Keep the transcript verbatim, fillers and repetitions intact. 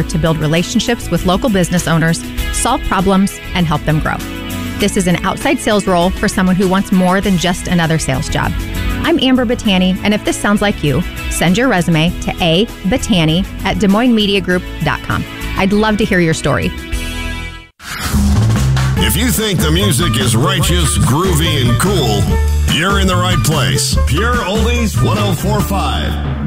to build relationships with local business owners, solve problems, and help them grow. This is an outside sales role for someone who wants more than just another sales job. I'm Amber Battani, and if this sounds like you, send your resume to a battani at des moines media group dot com. I'd love to hear your story. If you think the music is righteous, groovy, and cool, you're in the right place. Pure Oldies one oh four point five.